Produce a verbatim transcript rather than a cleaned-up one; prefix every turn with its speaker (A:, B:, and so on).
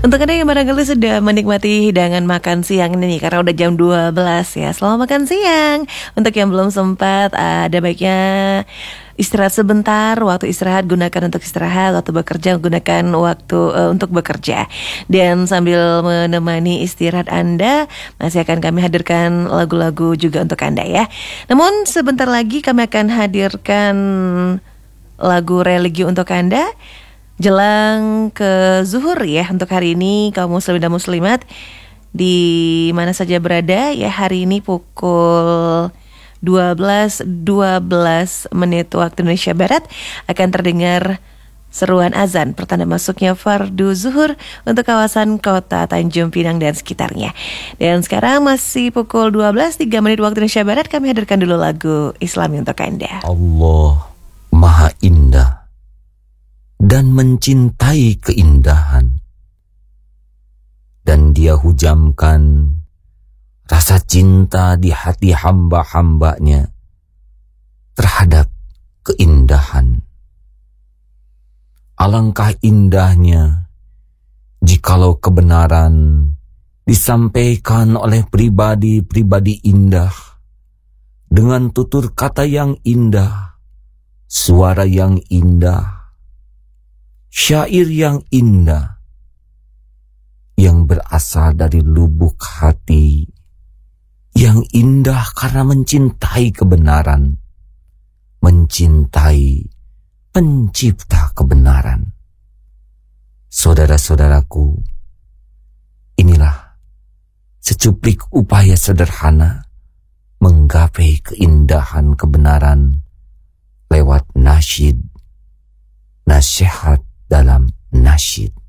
A: Untuk Anda yang barangkali sudah menikmati hidangan makan siang ini nih, karena udah jam dua belas ya, selamat makan siang. Untuk yang belum sempat, ada baiknya istirahat sebentar. Waktu istirahat gunakan untuk istirahat, waktu bekerja gunakan waktu uh, untuk bekerja. Dan sambil menemani istirahat Anda, masih akan kami hadirkan lagu-lagu juga untuk Anda ya. Namun sebentar lagi kami akan hadirkan lagu religi untuk Anda jelang ke zuhur ya. Untuk hari ini kaum muslimin dan muslimat di mana saja berada ya, hari ini pukul dua belas dua belas menit waktu Indonesia Barat akan terdengar seruan azan pertanda masuknya fardu zuhur untuk kawasan kota Tanjung Pinang dan sekitarnya. Dan sekarang masih pukul dua belas tiga menit waktu Indonesia Barat, kami hadirkan dulu lagu Islami untuk Anda.
B: Allah Maha Indah dan mencintai keindahan, dan Dia hujamkan rasa cinta di hati hamba-hambanya terhadap keindahan. Alangkah indahnya jikalau kebenaran disampaikan oleh pribadi-pribadi indah dengan tutur kata yang indah, suara yang indah, syair yang indah, yang berasal dari lubuk hati, yang indah karena mencintai kebenaran, mencintai pencipta kebenaran. Saudara-saudaraku, inilah secuplik upaya sederhana menggapai keindahan kebenaran lewat nasyid, nasihat dalam nasyid.